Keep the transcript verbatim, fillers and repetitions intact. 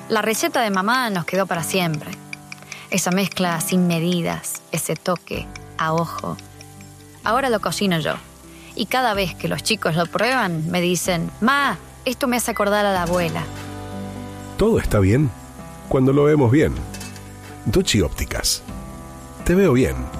La receta de mamá nos quedó para siempre. Esa mezcla sin medidas, ese toque a ojo. Ahora lo cocino yo. Y cada vez que los chicos lo prueban, me dicen: Ma, esto me hace acordar a la abuela. Todo está bien cuando lo vemos bien. Ducci Ópticas. Te veo bien.